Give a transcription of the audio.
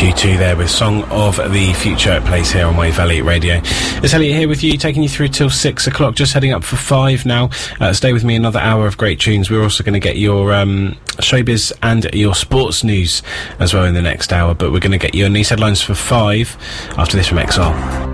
U2 there with Song of the Future. It plays here on Wave Valley Radio. It's Elliot here with you, taking you through till 6 o'clock, just heading up for 5 now. Stay with me another hour of great tunes. We're also going to get your showbiz and your sports news as well in the next hour, but we're going to get your news headlines for 5 after this from XR.